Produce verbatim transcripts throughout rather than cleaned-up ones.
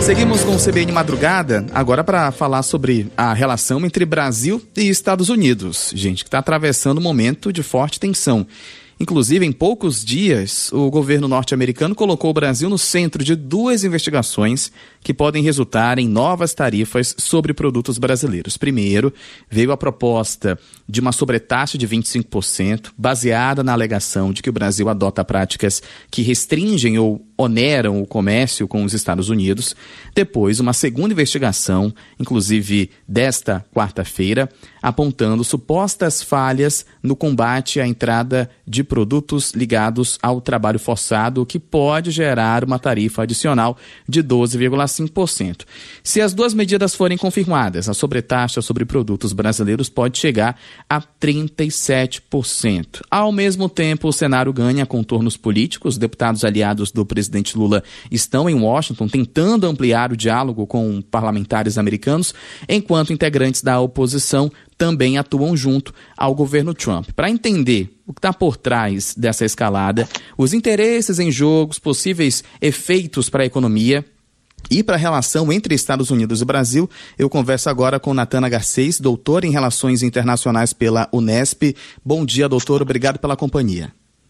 Seguimos com o C B N Madrugada, agora para falar sobre a relação entre Brasil e Estados Unidos. Gente, que está atravessando um momento de forte tensão. Inclusive, em poucos dias, o governo norte-americano colocou o Brasil no centro de duas investigações que podem resultar em novas tarifas sobre produtos brasileiros. Primeiro, veio a proposta de uma sobretaxa de vinte e cinco por cento, baseada na alegação de que o Brasil adota práticas que restringem ou oneram o comércio com os Estados Unidos. Depois, uma segunda investigação, inclusive desta quarta-feira, apontando supostas falhas no combate à entrada de produtos ligados ao trabalho forçado, o que pode gerar uma tarifa adicional de doze vírgula cinco por cento. Se as duas medidas forem confirmadas, a sobretaxa sobre produtos brasileiros pode chegar a trinta e sete por cento. Ao mesmo tempo, o cenário ganha contornos políticos. Deputados aliados do presidente Lula estão em Washington tentando ampliar o diálogo com parlamentares americanos, enquanto integrantes da oposição também atuam junto ao governo Trump. Para entender o que está por trás dessa escalada, os interesses em jogo, os possíveis efeitos para a economia e para a relação entre Estados Unidos e Brasil, eu converso agora com Natana Garcês, doutora em Relações Internacionais pela Unesp. Bom dia, doutor. Obrigado pela companhia.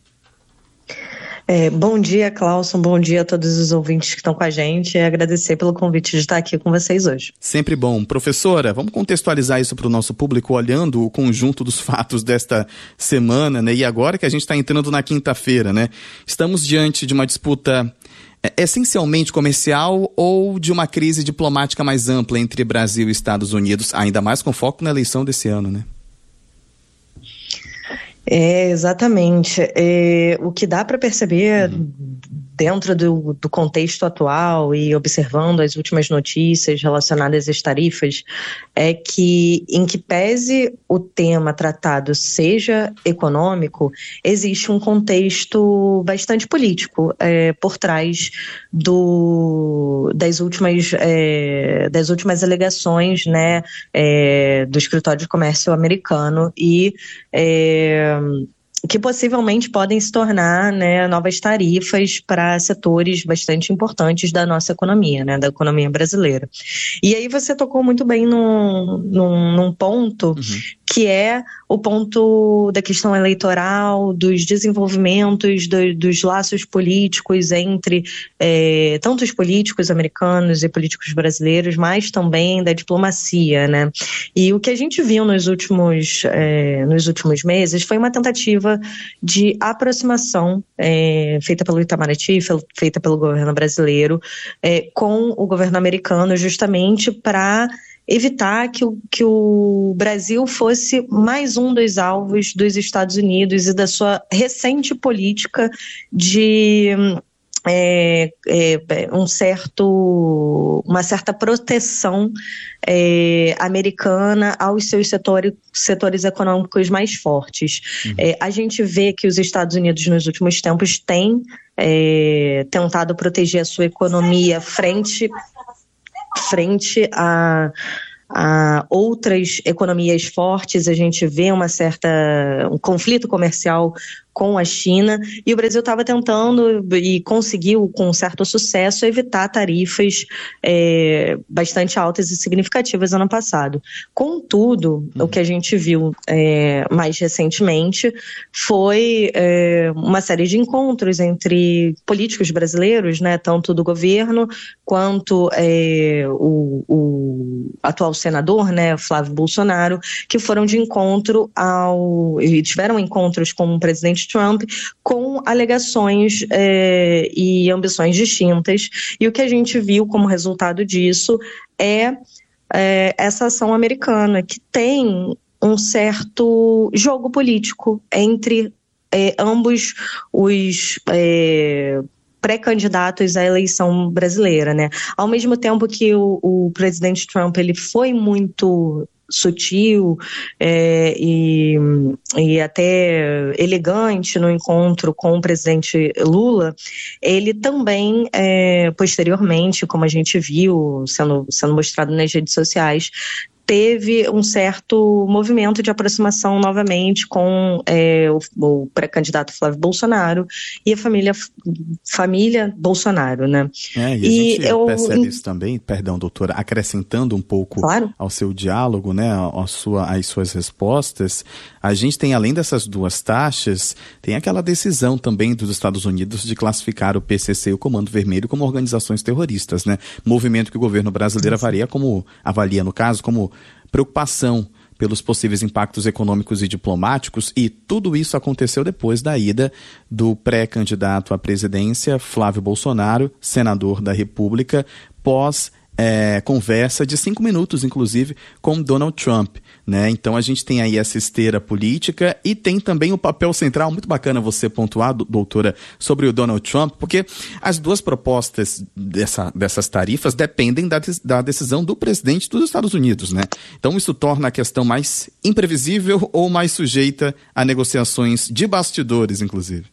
É, bom dia, Clauson. Bom dia a todos os ouvintes que estão com a gente e agradecer pelo convite de estar aqui com vocês hoje. Sempre bom. Professora, vamos contextualizar isso para o nosso público olhando o conjunto dos fatos desta semana, né? E agora que a gente está entrando na quinta-feira, né? Estamos diante de uma disputa essencialmente comercial ou de uma crise diplomática mais ampla entre Brasil e Estados Unidos, ainda mais com foco na eleição desse ano, né? É, exatamente. É, o que dá para perceber uhum. dentro do, do contexto atual e observando as últimas notícias relacionadas às tarifas é que, em que pese o tema tratado seja econômico, existe um contexto bastante político é, por trás do, das, últimas, é, das últimas alegações, né, é, do Escritório de Comércio americano e é, que possivelmente podem se tornar, né, novas tarifas para setores bastante importantes da nossa economia, né, da economia brasileira. E aí você tocou muito bem num, num, num ponto uhum. que é o ponto da questão eleitoral, dos desenvolvimentos, do, dos laços políticos entre é, tanto os políticos americanos e políticos brasileiros, mas também da diplomacia, né? E o que a gente viu nos últimos, é, nos últimos meses foi uma tentativa de aproximação é, feita pelo Itamaraty, feita pelo governo brasileiro, é, com o governo americano, justamente para evitar que o, que o Brasil fosse mais um dos alvos dos Estados Unidos e da sua recente política de é, é, um certo, uma certa proteção é, americana aos seus setores, setores econômicos mais fortes. Uhum. É, a gente vê que os Estados Unidos nos últimos tempos têm é, tentado proteger a sua economia frente frente a, a outras economias fortes. A gente vê uma certa, um conflito comercial com a China, e o Brasil estava tentando e conseguiu, com certo sucesso, evitar tarifas é, bastante altas e significativas ano passado. Contudo, uhum. o que a gente viu é, mais recentemente foi é, uma série de encontros entre políticos brasileiros, né, tanto do governo quanto é, o, o atual senador, né, Flávio Bolsonaro, que foram de encontro ao... e tiveram encontros com o presidente Trump com alegações é, e ambições distintas, e o que a gente viu como resultado disso é, é essa ação americana, que tem um certo jogo político entre é, ambos os é, pré-candidatos à eleição brasileira, né? Ao mesmo tempo que o, o presidente Trump ele foi muito sutil é, e, e até elegante no encontro com o presidente Lula, ele também, é, posteriormente, como a gente viu sendo, sendo mostrado nas redes sociais, teve um certo movimento de aproximação novamente com é, o, o pré-candidato Flávio Bolsonaro e a família, família Bolsonaro, né? É, e a e gente eu, percebe isso também, perdão, doutora, acrescentando um pouco claro. ao seu diálogo, né, a sua, às suas respostas, a gente tem, além dessas duas taxas, tem aquela decisão também dos Estados Unidos de classificar o P C C e o Comando Vermelho como organizações terroristas, né? Movimento que o governo brasileiro avalia como, avalia no caso, como preocupação pelos possíveis impactos econômicos e diplomáticos, e tudo isso aconteceu depois da ida do pré-candidato à presidência, Flávio Bolsonaro, senador da República, pós É, conversa de cinco minutos, inclusive, com Donald Trump, né? Então a gente tem aí essa esteira política e tem também o papel central, muito bacana você pontuar, doutora, sobre o Donald Trump, porque as duas propostas dessa, dessas tarifas dependem da, da decisão do presidente dos Estados Unidos, né? Então isso torna a questão mais imprevisível ou mais sujeita a negociações de bastidores, inclusive.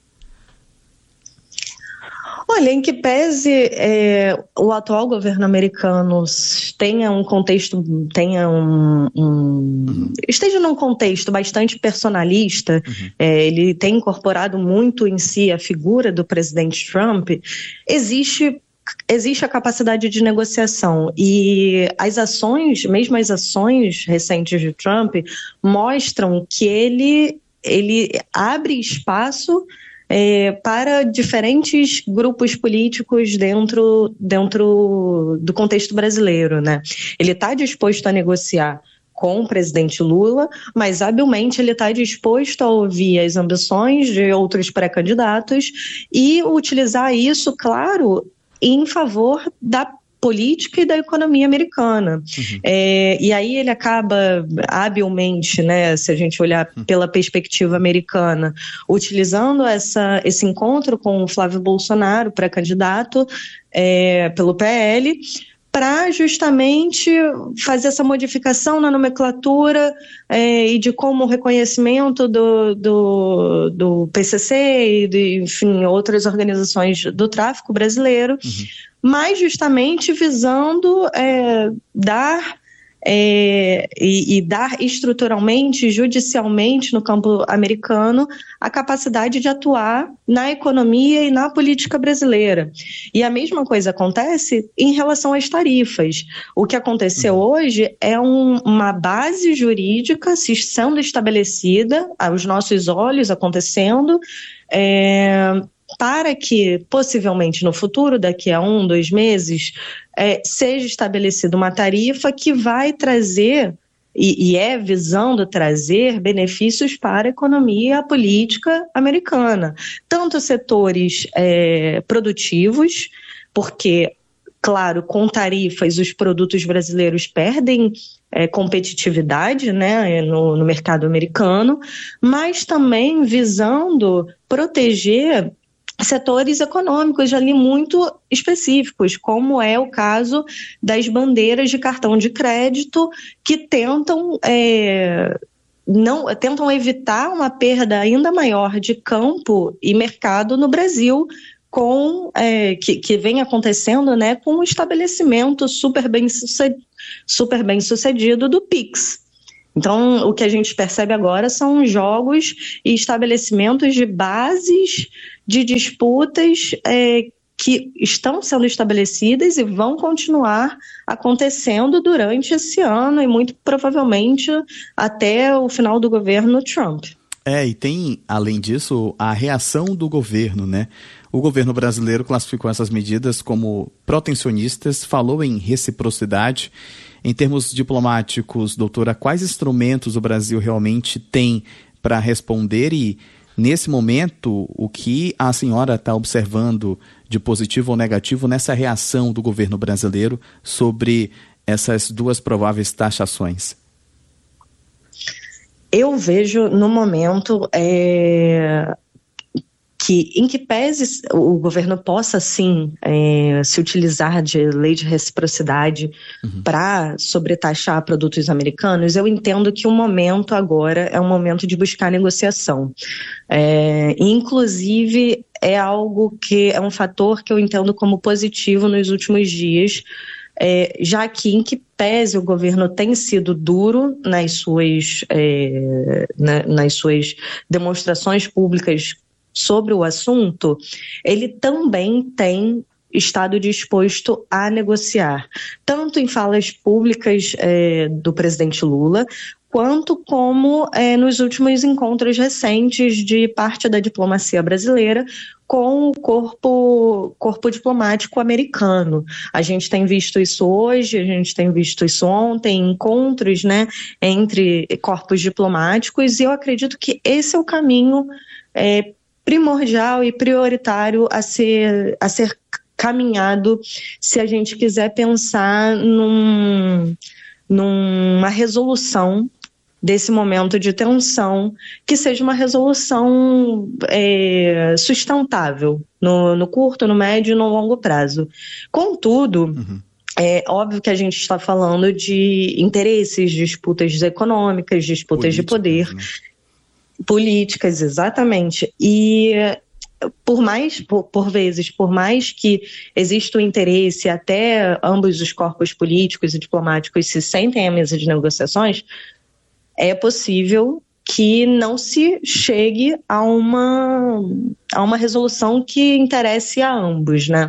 Olha, em que pese é, o atual governo americano tenha um contexto, tenha um, um uhum. esteja num contexto bastante personalista, uhum. é, ele tem incorporado muito em si a figura do presidente Trump, existe Existe a capacidade de negociação e as ações, mesmo as ações recentes de Trump, mostram que ele, ele abre espaço É, para diferentes grupos políticos dentro, dentro do contexto brasileiro, né? Ele está disposto a negociar com o presidente Lula, mas habilmente ele está disposto a ouvir as ambições de outros pré-candidatos e utilizar isso, claro, em favor da política e da economia americana. Uhum. É, e aí ele acaba habilmente, né, se a gente olhar pela perspectiva americana, utilizando essa, esse encontro com o Flávio Bolsonaro, pré-candidato é, pelo P L, para justamente fazer essa modificação na nomenclatura é, e de como o reconhecimento do, do, do P C C e, de, enfim, outras organizações do tráfico brasileiro, uhum. mas justamente visando é, dar é, e, e dar estruturalmente, judicialmente no campo americano a capacidade de atuar na economia e na política brasileira. E a mesma coisa acontece em relação às tarifas. O que aconteceu uhum. hoje é um, uma base jurídica se sendo estabelecida aos nossos olhos, acontecendo, é, para que, possivelmente no futuro, daqui a um, dois meses, é, seja estabelecida uma tarifa que vai trazer, e, e é visando trazer, benefícios para a economia e a política americana. Tanto setores é, produtivos, porque, claro, com tarifas os produtos brasileiros perdem é, competitividade, né, no, no mercado americano, mas também visando proteger setores econômicos ali muito específicos, como é o caso das bandeiras de cartão de crédito que tentam, é, não, tentam evitar uma perda ainda maior de campo e mercado no Brasil, com, é, que, que vem acontecendo, né, com o estabelecimento super bem, sucedido, super bem sucedido do Pix. Então, o que a gente percebe agora são jogos e estabelecimentos de bases de disputas é, que estão sendo estabelecidas e vão continuar acontecendo durante esse ano e muito provavelmente até o final do governo Trump. É, e tem, além disso, a reação do governo, né? O governo brasileiro classificou essas medidas como protecionistas, falou em reciprocidade. Em termos diplomáticos, doutora, quais instrumentos o Brasil realmente tem para responder e, nesse momento, o que a senhora está observando de positivo ou negativo nessa reação do governo brasileiro sobre essas duas prováveis taxações? Eu vejo, no momento, é, que, em que pese o governo possa, sim, é, se utilizar de lei de reciprocidade uhum. para sobretaxar produtos americanos, eu entendo que o momento agora é um momento de buscar negociação. É, inclusive, é algo que é um fator que eu entendo como positivo nos últimos dias, É, já que em que pese o governo tem sido duro nas suas, é, na, nas suas demonstrações públicas sobre o assunto, ele também tem estado disposto a negociar, tanto em falas públicas é, do presidente Lula, quanto como é, nos últimos encontros recentes de parte da diplomacia brasileira com o corpo, corpo diplomático americano. A gente tem visto isso hoje, a gente tem visto isso ontem, encontros, né, entre corpos diplomáticos, e eu acredito que esse é o caminho é, primordial e prioritário a ser, a ser caminhado se a gente quiser pensar num, numa resolução desse momento de tensão, que seja uma resolução é, sustentável no, no curto, no médio e no longo prazo. Contudo, uhum. é óbvio que a gente está falando de interesses, disputas econômicas, disputas políticas, de poder, né? Políticas, exatamente. E por mais, por, por vezes, por mais que exista o interesse, até ambos os corpos políticos e diplomáticos se sentem à mesa de negociações, é possível que não se chegue a uma, a uma resolução que interesse a ambos, né?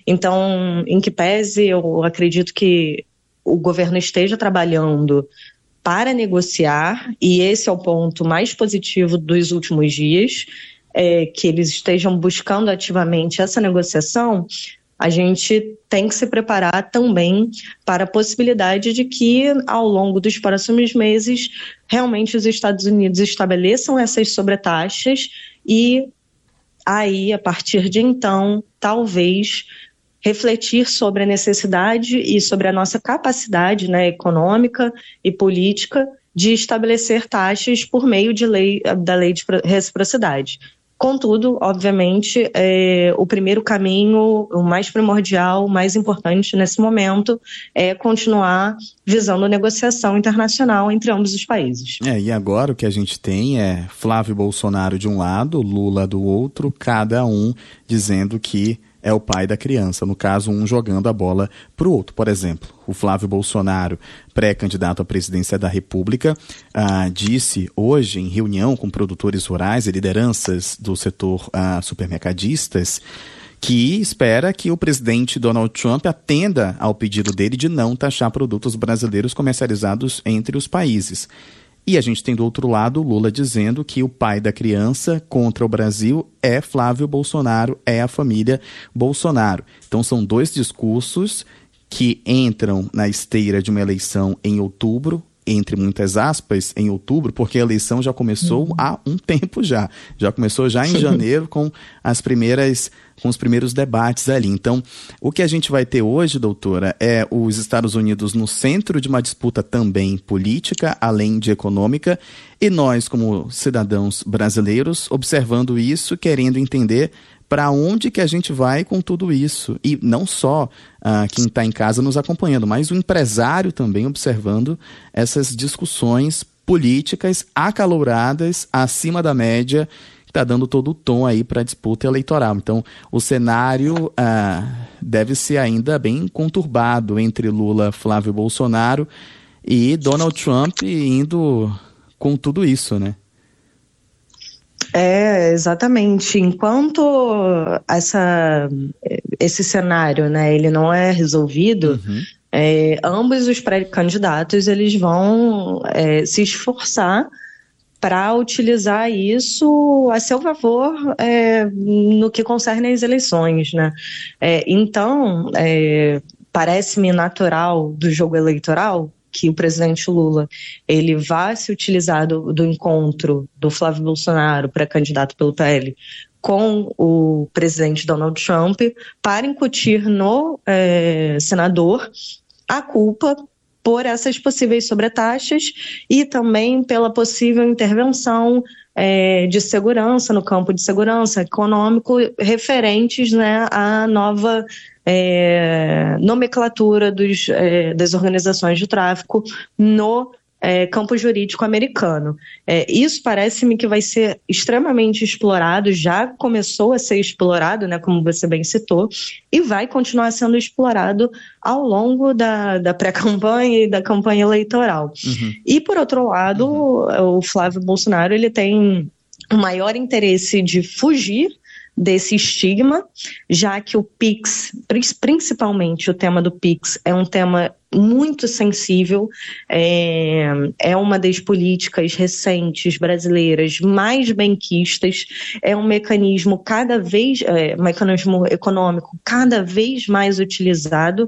Então, em que pese, eu acredito que o governo esteja trabalhando para negociar, e esse é o ponto mais positivo dos últimos dias, é, que eles estejam buscando ativamente essa negociação. A gente tem que se preparar também para a possibilidade de que, ao longo dos próximos meses, realmente os Estados Unidos estabeleçam essas sobretaxas e aí, a partir de então, talvez refletir sobre a necessidade e sobre a nossa capacidade, né, econômica e política de estabelecer taxas por meio de lei, da lei de reciprocidade. Contudo, obviamente, é, o primeiro caminho, o mais primordial, o mais importante nesse momento, é continuar visando a negociação internacional entre ambos os países. É, e agora o que a gente tem é Flávio Bolsonaro de um lado, Lula do outro, cada um dizendo que é o pai da criança, no caso, um jogando a bola para o outro. Por exemplo, o Flávio Bolsonaro, pré-candidato à presidência da República, ah, disse hoje, em reunião com produtores rurais e lideranças do setor ah, supermercadistas, que espera que o presidente Donald Trump atenda ao pedido dele de não taxar produtos brasileiros comercializados entre os países. E a gente tem do outro lado o Lula dizendo que o pai da criança contra o Brasil é Flávio Bolsonaro, é a família Bolsonaro. Então são dois discursos que entram na esteira de uma eleição em outubro, entre muitas aspas, em outubro, porque a eleição já começou uhum. há um tempo já. Já começou já em janeiro com as primeiras... com os primeiros debates ali. Então, o que a gente vai ter hoje, doutora, é os Estados Unidos no centro de uma disputa também política, além de econômica, e nós, como cidadãos brasileiros, observando isso, querendo entender para onde que a gente vai com tudo isso. E não só uh, quem está em casa nos acompanhando, mas o empresário também observando essas discussões políticas acaloradas, acima da média, está dando todo o tom aí para a disputa eleitoral. Então, o cenário ah, deve ser ainda bem conturbado entre Lula, Flávio Bolsonaro e Donald Trump indo com tudo isso, né? É, exatamente. Enquanto essa, esse cenário, né, ele não é resolvido, uhum. é, ambos os pré-candidatos eles vão é, se esforçar para utilizar isso a seu favor é, no que concerne às eleições, né? É, então, é, parece-me natural do jogo eleitoral que o presidente Lula ele vá se utilizar do, do encontro do Flávio Bolsonaro, pré-candidato pelo P L, com o presidente Donald Trump para incutir no é, senador a culpa por essas possíveis sobretaxas e também pela possível intervenção é, de segurança, no campo de segurança econômico, referentes, né, à nova é, nomenclatura dos, é, das organizações de tráfico no é, campo jurídico americano. É, isso parece-me que vai ser extremamente explorado, já começou a ser explorado, né, como você bem citou, e vai continuar sendo explorado ao longo da, da pré-campanha e da campanha eleitoral. Uhum. E, por outro lado, uhum. o Flávio Bolsonaro ele tem o maior interesse de fugir desse estigma, já que o Pix, principalmente o tema do Pix, é um tema muito sensível, é, é uma das políticas recentes brasileiras mais benquistas, é um mecanismo cada vez, é, mecanismo econômico cada vez mais utilizado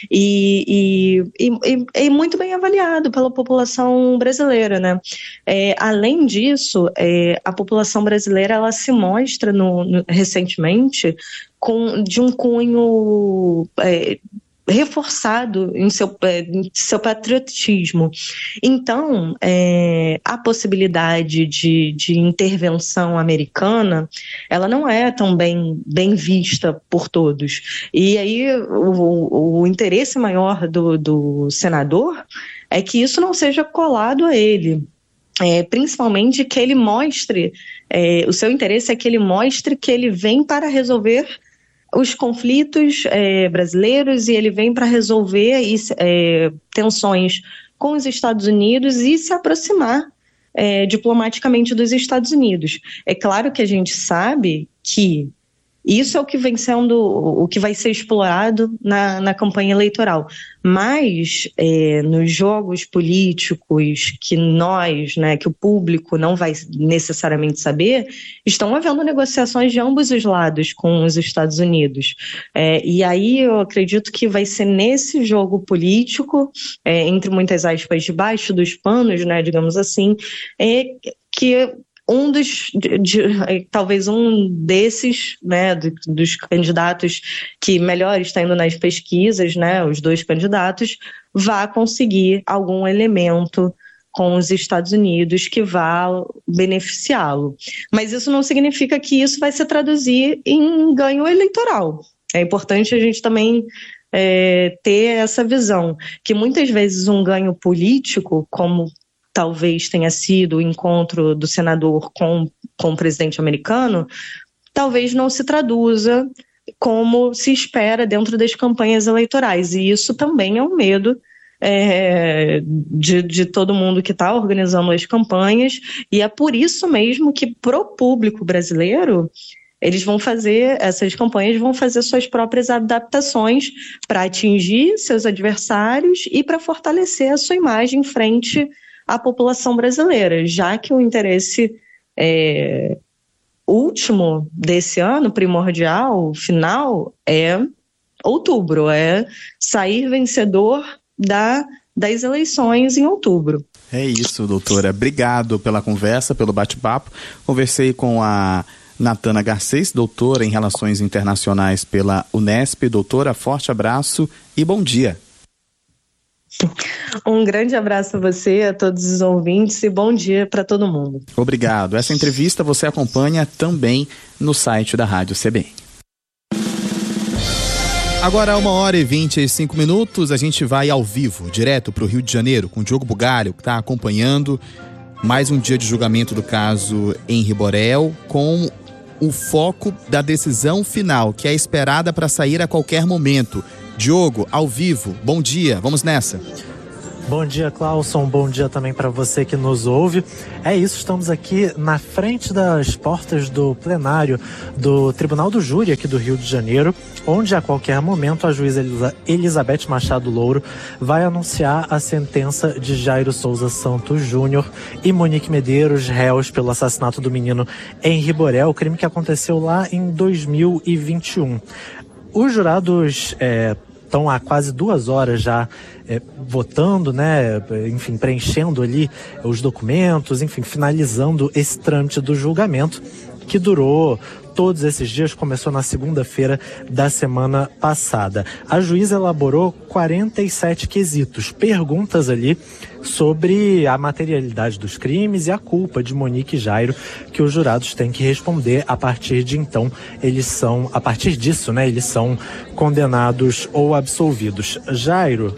e, e, e, e muito bem avaliado pela população brasileira, né? É, além disso, é, a população brasileira ela se mostra no, no, recentemente com, de um cunho é, reforçado em seu, em seu patriotismo. Então, é, a possibilidade de, de intervenção americana, ela não é tão bem, bem vista por todos. E aí, o, o interesse maior do, do senador é que isso não seja colado a ele. É, principalmente que ele mostre, é, o seu interesse é que ele mostre que ele vem para resolver os conflitos é, brasileiros e ele vem para resolver é, tensões com os Estados Unidos e se aproximar é, diplomaticamente dos Estados Unidos. É claro que a gente sabe que isso é o que vem sendo, o que vai ser explorado na, na campanha eleitoral. Mas é, nos jogos políticos que nós, né, que o público não vai necessariamente saber, estão havendo negociações de ambos os lados com os Estados Unidos. É, e aí eu acredito que vai ser nesse jogo político, é, entre muitas aspas, debaixo dos panos, né, digamos assim, é, que um dos, de, de, talvez um desses, né, do, dos candidatos que melhor está indo nas pesquisas, né, os dois candidatos, vá conseguir algum elemento com os Estados Unidos que vá beneficiá-lo. Mas isso não significa que isso vai se traduzir em ganho eleitoral. É importante a gente também é, ter essa visão, que muitas vezes um ganho político, como talvez tenha sido o encontro do senador com, com o presidente americano, talvez não se traduza como se espera dentro das campanhas eleitorais. E isso também é um medo é, de, de todo mundo que está organizando as campanhas, e é por isso mesmo que, para o público brasileiro, eles vão fazer, essas campanhas vão fazer suas próprias adaptações para atingir seus adversários e para fortalecer a sua imagem frente a população brasileira, já que o interesse é, último desse ano, primordial, final, é outubro, é sair vencedor da, das eleições em outubro. É isso, doutora. Obrigado pela conversa, pelo bate-papo. Conversei com a Natana Garcês, doutora em Relações Internacionais pela Unesp. Doutora, forte abraço e bom dia. Um grande abraço a você, a todos os ouvintes, e bom dia para todo mundo. Obrigado. Essa entrevista você acompanha também no site da Rádio C B N. Agora, uma hora e vinte e cinco minutos, a gente vai ao vivo, direto para o Rio de Janeiro, com o Diogo Bugalho, que está acompanhando mais um dia de julgamento do caso Henri Borel, com o foco da decisão final, que é esperada para sair a qualquer momento. Diogo, ao vivo, bom dia, vamos nessa. Bom dia, Clauson, bom dia também para você que nos ouve. É isso, estamos aqui na frente das portas do plenário do Tribunal do Júri aqui do Rio de Janeiro, onde a qualquer momento a juíza Elisa, Elizabeth Machado Louro vai anunciar a sentença de Jairo Souza Santos Júnior e Monique Medeiros, réus pelo assassinato do menino Henri Borel, crime que aconteceu lá em dois mil e vinte e um. Os jurados é, estão há quase duas horas já é, votando, né, enfim, preenchendo ali os documentos, enfim, finalizando esse trâmite do julgamento, que durou todos esses dias, começou na segunda-feira da semana passada. A juíza elaborou quarenta e sete quesitos, perguntas ali sobre a materialidade dos crimes e a culpa de Monique e Jairo, que os jurados têm que responder. A partir de então, eles são, a partir disso, né, eles são condenados ou absolvidos. Jairo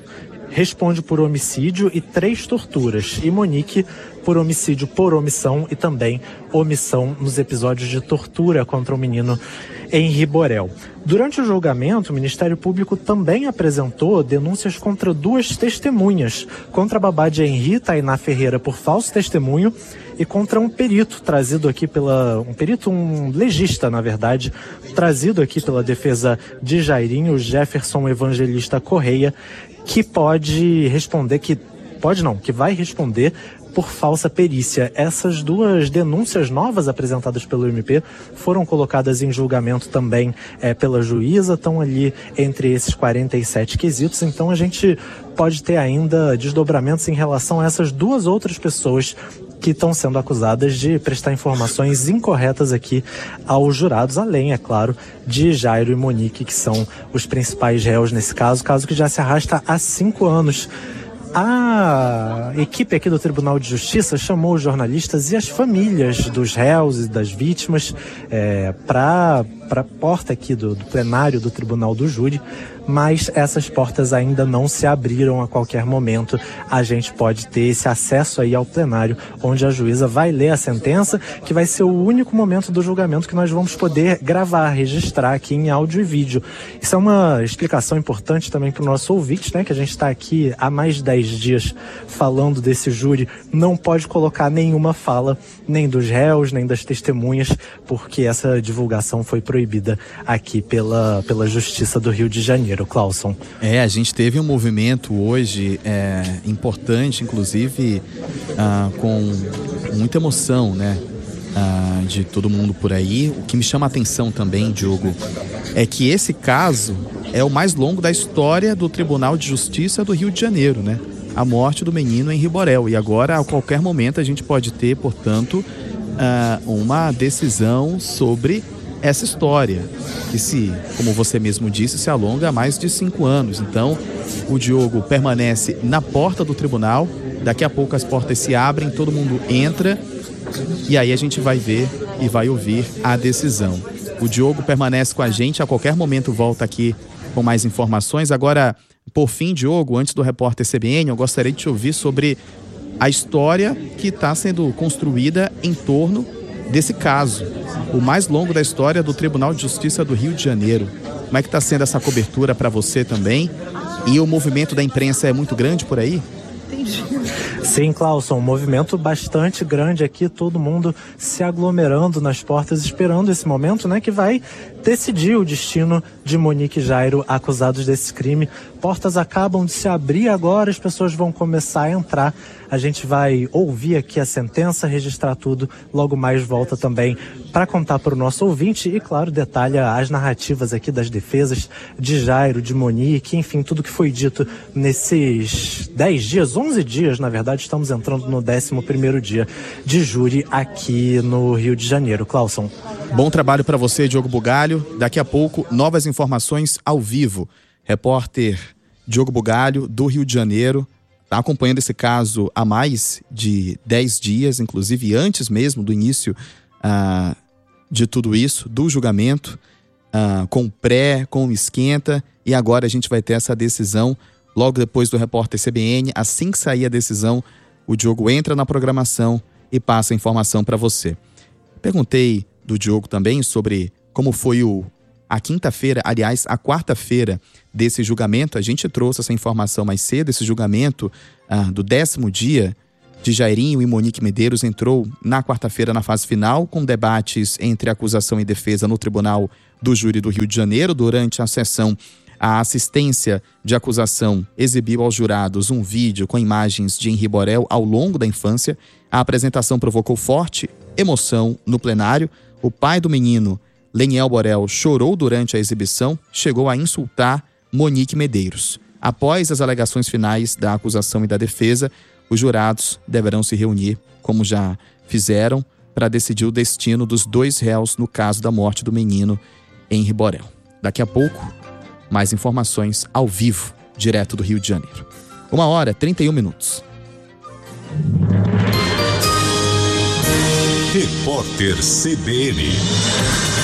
responde por homicídio e três torturas, e Monique por homicídio por omissão e também omissão nos episódios de tortura contra o menino Henri Borel. Durante o julgamento, o Ministério Público também apresentou denúncias contra duas testemunhas, contra a babá de Henri, Tainá Ferreira, por falso testemunho, e contra um perito trazido aqui pela... um perito, um legista, na verdade, trazido aqui pela defesa de Jairinho, Jefferson Evangelista Correia, que pode responder, que pode não, que vai responder por falsa perícia. Essas duas denúncias novas apresentadas pelo M P foram colocadas em julgamento também é, pela juíza, estão ali entre esses quarenta e sete quesitos, então a gente pode ter ainda desdobramentos em relação a essas duas outras pessoas que estão sendo acusadas de prestar informações incorretas aqui aos jurados, além, é claro, de Jairo e Monique, que são os principais réus nesse caso, caso que já se arrasta há cinco anos. A equipe aqui do Tribunal de Justiça chamou os jornalistas e as famílias dos réus e das vítimas é, para a porta aqui do, do plenário do Tribunal do Júri, mas essas portas ainda não se abriram. A qualquer momento a gente pode ter esse acesso aí ao plenário, onde a juíza vai ler a sentença, que vai ser o único momento do julgamento que nós vamos poder gravar, registrar aqui em áudio e vídeo. Isso é uma explicação importante também para o nosso ouvinte, né, que a gente está aqui há mais de dez dias falando desse júri, não pode colocar nenhuma fala, nem dos réus, nem das testemunhas, porque essa divulgação foi proibida aqui pela, pela Justiça do Rio de Janeiro. Clauson. É, a gente teve um movimento hoje é, importante, inclusive ah, com muita emoção, né, ah, de todo mundo por aí. O que me chama a atenção também, Diogo, é que esse caso é o mais longo da história do Tribunal de Justiça do Rio de Janeiro, né? A morte do menino Henri Borel. E agora, a qualquer momento, a gente pode ter, portanto, ah, uma decisão sobre essa história, que se, como você mesmo disse, se alonga há mais de cinco anos. Então, o Diogo permanece na porta do tribunal, daqui a pouco as portas se abrem, todo mundo entra, e aí a gente vai ver e vai ouvir a decisão. O Diogo permanece com a gente, a qualquer momento volta aqui com mais informações. Agora, por fim, Diogo, antes do repórter C B N, eu gostaria de te ouvir sobre a história que está sendo construída em torno desse caso, o mais longo da história do Tribunal de Justiça do Rio de Janeiro. Como é que está sendo essa cobertura para você também? E o movimento da imprensa é muito grande por aí? Sim, Clauson, um movimento bastante grande aqui, todo mundo se aglomerando nas portas, esperando esse momento, né, que vai decidir o destino de Monique e Jairo, acusados desse crime. Portas acabam de se abrir agora, as pessoas vão começar a entrar. A gente vai ouvir aqui a sentença, registrar tudo, logo mais volta também para contar para o nosso ouvinte e, claro, detalha as narrativas aqui das defesas de Jairo, de Monique, enfim, tudo que foi dito nesses dez dias, onze dias, na verdade, estamos entrando no décimo primeiro dia de júri aqui no Rio de Janeiro. Clauson. Bom trabalho para você, Diogo Bugalho. Daqui a pouco, novas informações ao vivo. Repórter Diogo Bugalho, do Rio de Janeiro, está acompanhando esse caso há mais de dez dias, inclusive antes mesmo do início ah, de tudo isso, do julgamento, ah, com o pré, com o esquenta, e agora a gente vai ter essa decisão logo depois do repórter C B N. Assim que sair a decisão, o Diogo entra na programação e passa a informação para você. Perguntei do Diogo também sobre como foi o, a quinta-feira, aliás, a quarta-feira desse julgamento. A gente trouxe essa informação mais cedo. Esse julgamento ah, do décimo dia de Jairinho e Monique Medeiros entrou na quarta-feira na fase final, com debates entre acusação e defesa no Tribunal do Júri do Rio de Janeiro. Durante a sessão, a assistência de acusação exibiu aos jurados um vídeo com imagens de Henri Borel ao longo da infância. A apresentação provocou forte emoção no plenário. O pai do menino, Leniel Borel, chorou durante a exibição, chegou a insultar Monique Medeiros. Após as alegações finais da acusação e da defesa, os jurados deverão se reunir, como já fizeram, para decidir o destino dos dois réus no caso da morte do menino Henri Borel. Daqui a pouco, mais informações ao vivo, direto do Rio de Janeiro. Uma hora, trinta e um minutos. Repórter C B N.